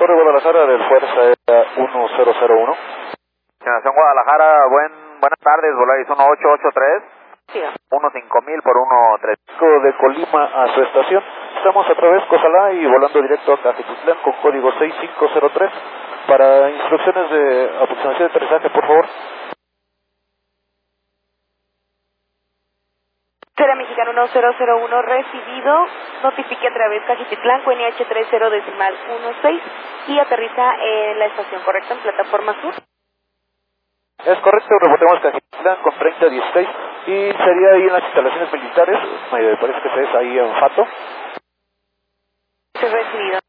Torre Guadalajara del Fuerza Aérea 1001. Nación Guadalajara, buenas tardes, Volaris 1883. Sí. 15000 por 13. De Colima a su estación. Estamos a través de Cozalá y volando directo a Cajetitlán con código 6503. Para instrucciones de aproximación de aterrizaje, por favor. Será Mexicano 1001 recibido. Notifique a través Cajetitlán, QNH30 y aterriza en la estación correcta en plataforma sur. Es correcto, reportemos Cajetitlán con 3016 y sería ahí en las instalaciones militares, me parece que es ahí en Fato. Se recibido.